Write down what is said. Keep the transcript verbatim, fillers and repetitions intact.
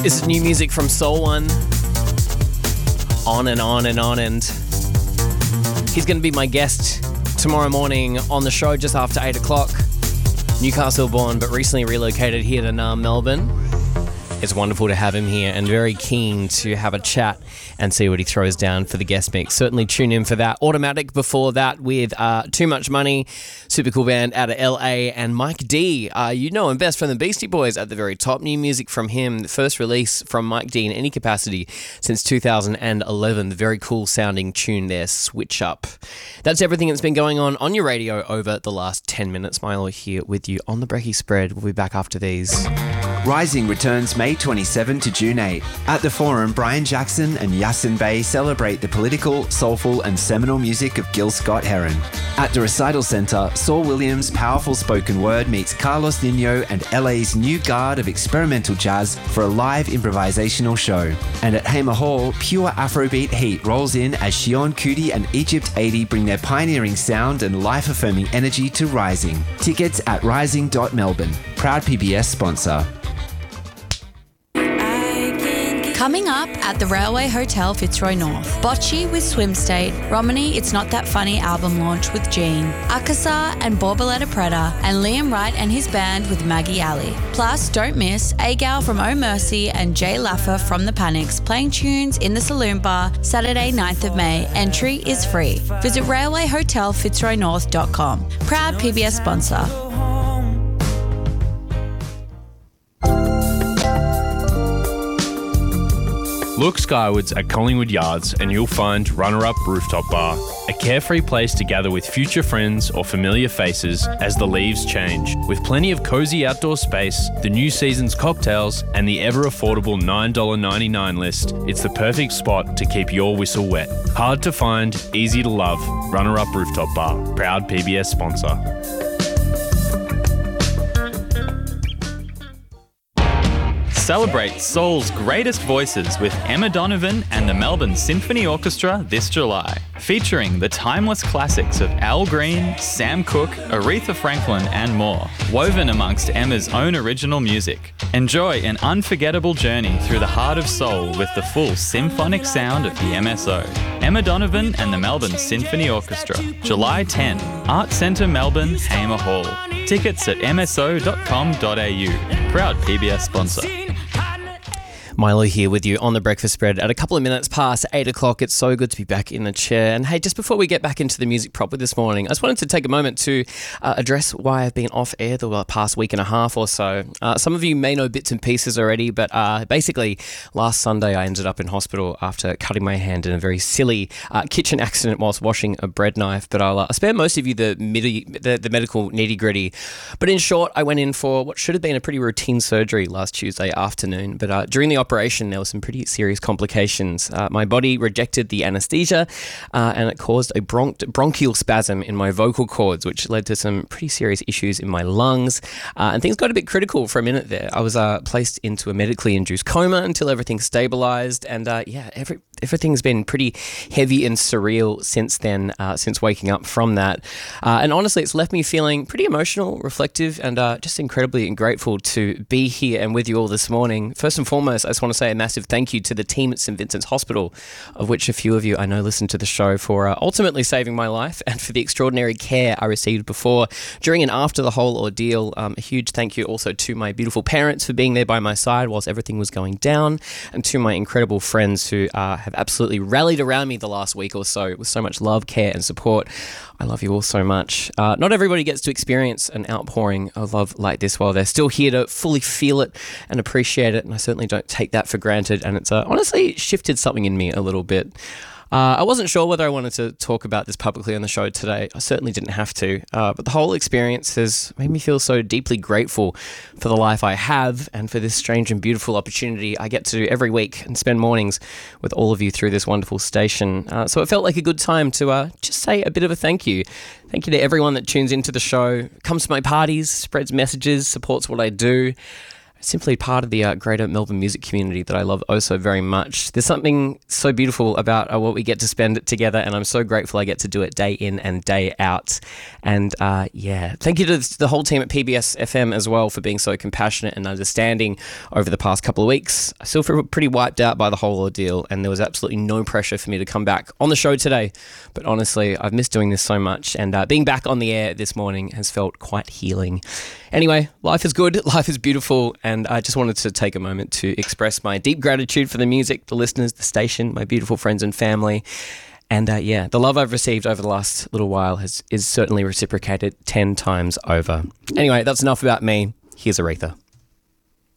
This is new music from Soul One. On and on and on, and he's going to be my guest tomorrow morning on the show just after eight o'clock. Newcastle born, but recently relocated here to uh, Melbourne. It's wonderful to have him here and very keen to have a chat and see what he throws down for the guest mix. Certainly tune in for that. Automatic before that with uh, Too Much Money, super cool band out of L A, and Mike D. Uh, you know him best from the Beastie Boys at the very top. New music from him, the first release from Mike D in any capacity since two thousand eleven. The very cool sounding tune there, Switch Up. That's everything that's been going on on your radio over the last ten minutes. Milo here with you on the Brekkie Spread. We'll be back after these. Rising returns May twenty-seventh to June eighth. At the Forum, Brian Jackson and Yasin Bey celebrate the political, soulful and seminal music of Gil Scott-Heron. At the Recital Centre, Saul Williams' powerful spoken word meets Carlos Nino and L A's new guard of experimental jazz for a live improvisational show. And at Hamer Hall, pure Afrobeat heat rolls in as Shion Kuti and Egypt eighty bring their pioneering sound and life-affirming energy to Rising. Tickets at rising dot melbourne. Proud P B S sponsor. Coming up at the Railway Hotel Fitzroy North, Bocce with Swim State, Romany It's Not That Funny album launch with Gene, Akasa and Borboleta Preda, and Liam Wright and his band with Maggie Alley. Plus, don't miss A-Gal from Oh Mercy and Jay Laffer from The Panics playing tunes in the Saloon Bar Saturday ninth of May. Entry is free. Visit railway hotel fitzroy north dot com. Proud P B S sponsor. Look skywards at Collingwood Yards and you'll find Runner Up Rooftop Bar, a carefree place to gather with future friends or familiar faces as the leaves change. With plenty of cosy outdoor space, the new season's cocktails and the ever-affordable nine dollars ninety-nine list, it's the perfect spot to keep your whistle wet. Hard to find, easy to love, Runner Up Rooftop Bar, proud P B S sponsor. Celebrate soul's greatest voices with Emma Donovan and the Melbourne Symphony Orchestra this July. Featuring the timeless classics of Al Green, Sam Cooke, Aretha Franklin and more, woven amongst Emma's own original music. Enjoy an unforgettable journey through the heart of soul with the full symphonic sound of the M S O. Emma Donovan and the Melbourne Symphony Orchestra, July tenth, Art Centre Melbourne, Hamer Hall. Tickets at m s o dot com dot a u. Proud P B S sponsor. Milo here with you on the Breakfast Spread at a couple of minutes past eight o'clock. It's so good to be back in the chair. And hey, just before we get back into the music proper this morning, I just wanted to take a moment to uh, address why I've been off air the past week and a half or so. Uh, some of you may know bits and pieces already, but uh, basically last Sunday I ended up in hospital after cutting my hand in a very silly uh, kitchen accident whilst washing a bread knife. But I'll uh, spare most of you the, midi- the, the medical nitty gritty. But in short, I went in for what should have been a pretty routine surgery last Tuesday afternoon. But uh, during the operation, there were some pretty serious complications. Uh, my body rejected the anesthesia uh, and it caused a bronch- bronchial spasm in my vocal cords, which led to some pretty serious issues in my lungs. Uh, and things got a bit critical for a minute there. I was uh, placed into a medically induced coma until everything stabilized. And uh, yeah, every everything's been pretty heavy and surreal since then, uh, since waking up from that. Uh, and honestly, it's left me feeling pretty emotional, reflective, and uh, just incredibly grateful to be here and with you all this morning. First and foremost, I just want to say a massive thank you to the team at St Vincent's Hospital, of which a few of you I know listen to the show, for uh, ultimately saving my life and for the extraordinary care I received before, during and after the whole ordeal. Um, a huge thank you also to my beautiful parents for being there by my side whilst everything was going down, and to my incredible friends who uh, have absolutely rallied around me the last week or so with so much love, care and support. I love you all so much. Uh, not everybody gets to experience an outpouring of love like this while they're still here to fully feel it and appreciate it, and I certainly don't take that for granted, and it's uh, honestly shifted something in me a little bit. Uh, I wasn't sure whether I wanted to talk about this publicly on the show today. I certainly didn't have to, uh, but the whole experience has made me feel so deeply grateful for the life I have and for this strange and beautiful opportunity I get to do every week and spend mornings with all of you through this wonderful station. Uh, so it felt like a good time to uh, just say a bit of a thank you. Thank you to everyone that tunes into the show, comes to my parties, spreads messages, supports what I do. simply part of the uh, greater Melbourne music community that I love oh so very much. There's something so beautiful about uh, what we get to spend together, and I'm so grateful I get to do it day in and day out. And uh, yeah, thank you to the whole team at P B S F M as well for being so compassionate and understanding over the past couple of weeks. I still feel pretty wiped out by the whole ordeal, and there was absolutely no pressure for me to come back on the show today. But honestly, I've missed doing this so much, and uh, being back on the air this morning has felt quite healing. Anyway, life is good, life is beautiful, and I just wanted to take a moment to express my deep gratitude for the music, the listeners, the station, my beautiful friends and family. And uh, yeah, the love I've received over the last little while has is certainly reciprocated ten times over. Anyway, that's enough about me. Here's Aretha.